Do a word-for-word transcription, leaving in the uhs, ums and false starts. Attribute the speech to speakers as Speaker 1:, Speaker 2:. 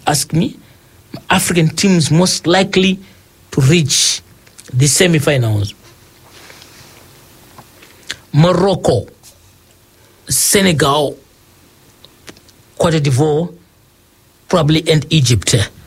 Speaker 1: ask me, African teams most likely to reach the semi-finals: Morocco, Senegal, Cote d'Ivoire, probably, and Egypt.